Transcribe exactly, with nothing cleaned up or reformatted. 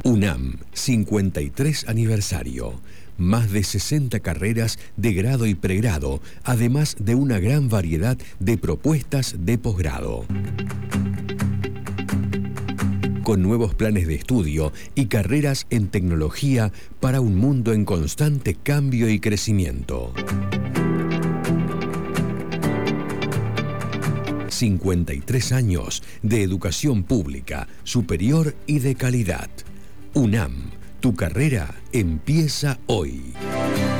UNAM, cincuenta y tres aniversario. Más de sesenta carreras de grado y pregrado, además de una gran variedad de propuestas de posgrado. Con nuevos planes de estudio y carreras en tecnología para un mundo en constante cambio y crecimiento. cincuenta y tres años de educación pública, superior y de calidad. UNAM, tu carrera empieza hoy.